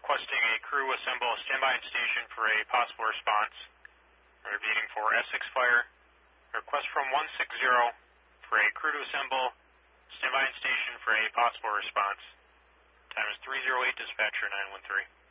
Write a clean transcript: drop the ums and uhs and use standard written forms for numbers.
requesting a crew assemble a standby station for a possible response. Repeating for Essex Fire. Request from 160 for a crew to assemble standby station for a possible response. Time is 308, dispatcher 913.